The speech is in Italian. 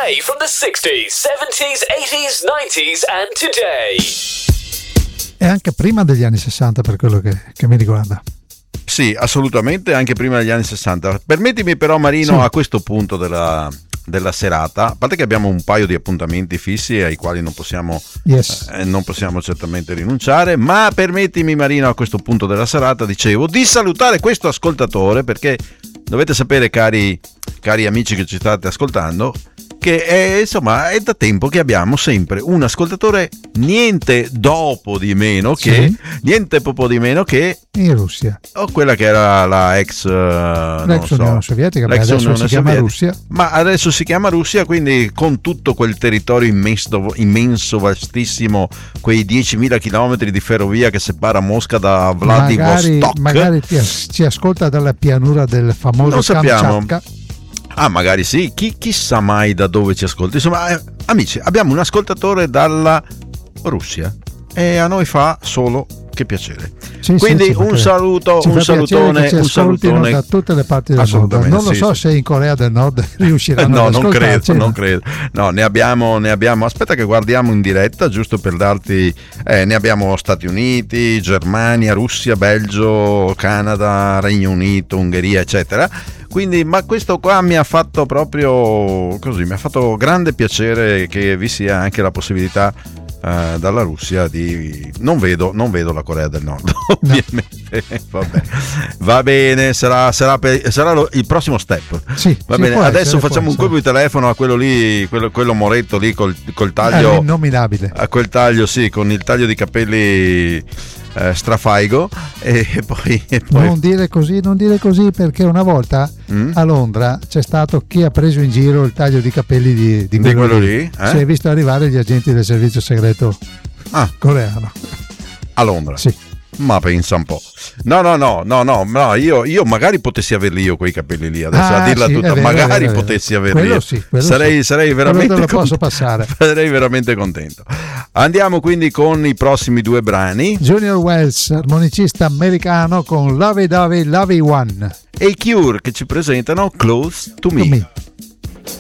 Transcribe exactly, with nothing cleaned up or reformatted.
play from the sixties, seventies, eighties, nineties and today. E anche prima degli anni sessanta, per quello che, che mi riguarda. Sì, assolutamente, anche prima degli anni sessanta. Permettimi però, Marino, sì, a questo punto della, della serata, a parte che abbiamo un paio di appuntamenti fissi ai quali non possiamo, yes. eh, non possiamo certamente rinunciare, ma permettimi, Marino, a questo punto della serata, dicevo, di salutare questo ascoltatore, perché dovete sapere, cari, cari amici che ci state ascoltando, che è, insomma, è da tempo che abbiamo sempre un ascoltatore niente dopo di meno che sì. niente poco di meno che in Russia, o quella che era la ex, uh, l'ex non Unione so, Sovietica, l'ex adesso Unione si chiama Sovietica. Russia, ma adesso si chiama Russia, quindi con tutto quel territorio immenso, immenso vastissimo, quei diecimila chilometri di ferrovia che separa Mosca da Vladivostok. Magari, magari ti, ci ascolta dalla pianura del famoso non sappiamo. Kamchatka. Ah, magari sì, Chi, chissà mai da dove ci ascolti. Insomma, eh, amici, abbiamo un ascoltatore dalla Russia e a noi fa solo che piacere. Sì, quindi sì, un saluto, un salutone, che ci un salutone da tutte le parti del mondo. Non lo sì, so sì. se in Corea del Nord riusciranno no, ad non ascoltarci. credo, non credo. No, ne abbiamo, ne abbiamo. Aspetta che guardiamo in diretta, giusto per darti. Eh, ne abbiamo Stati Uniti, Germania, Russia, Belgio, Canada, Regno Unito, Ungheria, eccetera. Quindi, ma questo qua mi ha fatto proprio così, mi ha fatto grande piacere che vi sia anche la possibilità uh, dalla Russia di. Non vedo, non vedo la Corea del Nord, ovviamente. Vabbè. Va bene, sarà, sarà, per, sarà lo, il prossimo step. Sì, Va sì, bene, può adesso essere, facciamo un colpo di telefono a quello lì, quello, quello Moretto lì col, col taglio. È innominabile. A quel taglio, sì, con il taglio di capelli. Eh, strafaigo e poi, e poi non dire così, non dire così, perché una volta mm? a Londra c'è stato chi ha preso in giro il taglio di capelli di, di, di quello lì, lì. Eh? Si è visto arrivare gli agenti del servizio segreto ah. coreano a Londra. Sì. Ma pensa un po'. No, no, no, no, no, no io, io magari potessi averli io quei capelli lì, adesso ah, a dirla sì, tutta, vero, magari vero, potessi vero. averli quello io. Sì, quello sarei, sì. sarei veramente quello te lo posso contento. passare. Sarei veramente contento. Andiamo quindi con i prossimi due brani. Junior Wells, armonicista americano, con Lovey Dovey Lovey One, e i Cure che ci presentano Close to Me. To me.